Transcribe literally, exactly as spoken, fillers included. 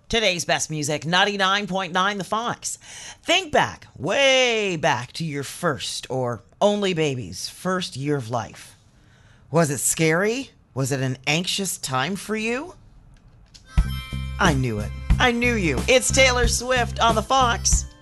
Today's best music, ninety-nine point nine The Fox. Think back, way back to your first or only baby's first year of life. Was it scary? Was it an anxious time for you? I knew it. I knew you. It's Taylor Swift on The Fox.